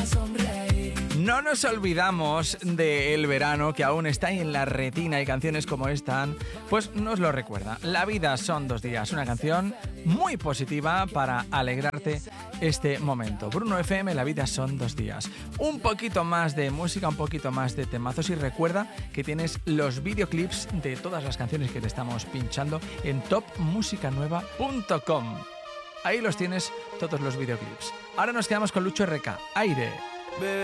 No nos olvidamos del verano que aún está ahí en la retina y canciones como esta, pues nos lo recuerda. La vida son 2 días, una canción muy positiva para alegrarte este momento. Bruno FM, la vida son 2 días. Un poquito más de música, un poquito más de temazos y recuerda que tienes los videoclips de todas las canciones que te estamos pinchando en topmusicanueva.com. Ahí los tienes todos los videoclips. Ahora nos quedamos con Lucho RK, Aire.